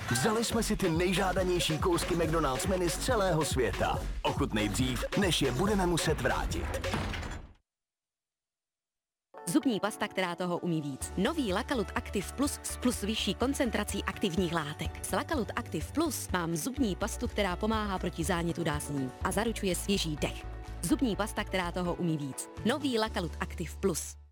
Vzali jsme si ty nejžádanější kousky McDonald's menu z celého světa. Ochutnej dřív, než je budeme muset vrátit. Zubní pasta, která toho umí víc. Nový Lakalut Active Plus s plus vyšší koncentrací aktivních látek. S Lakalut Active Plus mám zubní pastu, která pomáhá proti zánětu dásní a zaručuje svěží dech. Zubní pasta, která toho umí víc. Nový Lakalut Active Plus.